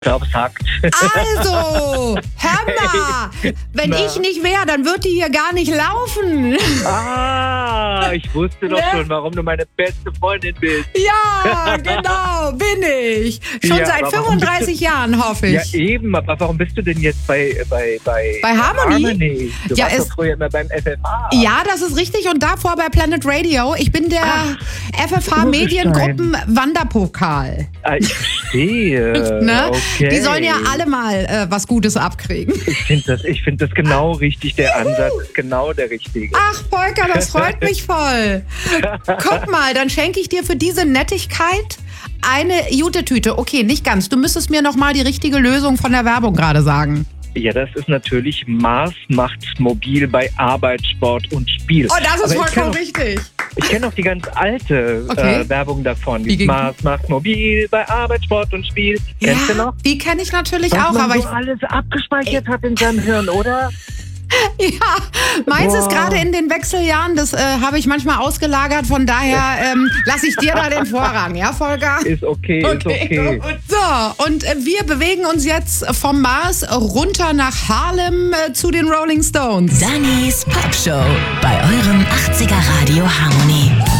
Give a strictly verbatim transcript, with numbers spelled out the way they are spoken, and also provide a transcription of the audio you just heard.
Glaub, es hackt. Also, hör mal, wenn Na. ich nicht wäre, dann würde die hier gar nicht laufen. Ah, ich wusste doch Ne? schon, warum du meine beste Freundin bist. Ja, genau, bin ich. Schon Ja, seit aber warum fünfunddreißig Jahren, hoffe Ja, ich. eben, aber warum bist du denn jetzt bei bei bei, Bei Harmony? Harmony? Du Ja, warst es- doch früher immer beim F F A. Ja, das ist richtig. Und davor bei Planet Radio. Ich bin der F F H Urgestein. Mediengruppen Wanderpokal. Ah, ich verstehe. Ne? Okay. Die sollen ja alle mal äh, was Gutes abkriegen. Ich finde das, ich find das genau richtig. Der Ansatz ist genau der richtige. Ach, Volker, das freut mich voll. Guck mal, dann schenke ich dir für diese Nettigkeit eine Jute-Tüte. Okay, nicht ganz. Du müsstest mir noch mal die richtige Lösung von der Werbung gerade sagen. Ja, das ist natürlich Mars macht's mobil bei Arbeit, Sport und Spiel. Oh, das ist Aber ich vollkommen kenn richtig. auch- Ich kenne auch die ganz alte Okay. äh, Werbung davon. Wie Die ging- Mars macht mobil bei Arbeit, Sport und Spiel. Kennst du noch? die kenne ich natürlich Was auch, man aber so ich, alles abgespeichert hat in seinem Hirn, oder? ja, meins ist Boah. gerade in den Wechseljahren, das äh, habe ich manchmal ausgelagert, von daher ähm, lasse ich dir da den Vorrang, ja, Volker? Ist okay, ist okay. gut. So, und äh, wir bewegen uns jetzt vom Mars runter nach Harlem äh, zu den Rolling Stones. Dannys Pop Show bei eurem achtziger Radio Harmony.